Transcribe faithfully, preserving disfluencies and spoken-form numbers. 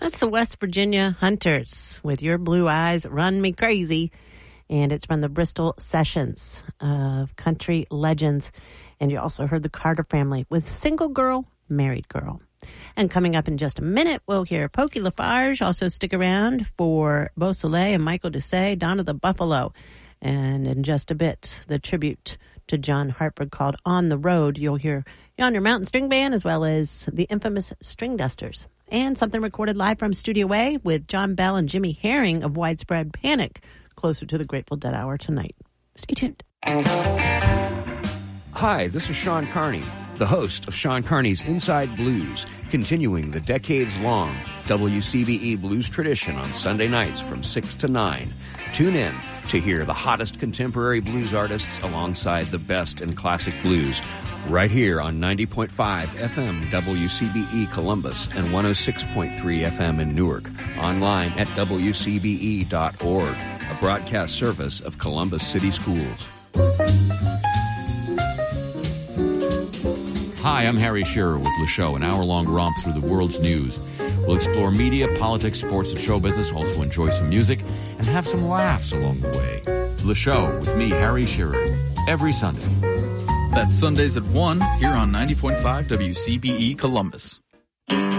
That's the West Virginia Hunters with Your Blue Eyes Run Me Crazy. And it's from the Bristol Sessions of Country Legends. And you also heard the Carter Family with Single Girl, Married Girl. And coming up in just a minute, we'll hear Pokey Lafarge. Also stick around for Beau Soleil and Michael Dessay, Donna the Buffalo. And in just a bit, the tribute to John Hartford called On the Road. You'll hear Yonder Mountain String Band as well as the infamous String Dusters. And something recorded live from Studio A with John Bell and Jimmy Herring of Widespread Panic closer to the Grateful Dead Hour tonight. Stay tuned. Hi, this is Sean Carney, the host of Sean Carney's Inside Blues, continuing the decades-long W C B E blues tradition on Sunday nights from six to nine. Tune in to hear the hottest contemporary blues artists alongside the best in classic blues, right here on ninety point five F M W C B E Columbus and one oh six point three F M in Newark. Online at W C B E dot org, a broadcast service of Columbus City Schools. Hi, I'm Harry Shearer with Le Show, an hour-long romp through the world's news. We'll explore media, politics, sports, and show business, also enjoy some music, and have some laughs along the way. Le Show with me, Harry Shearer, every Sunday. That's Sundays at one here on ninety point five W C B E Columbus.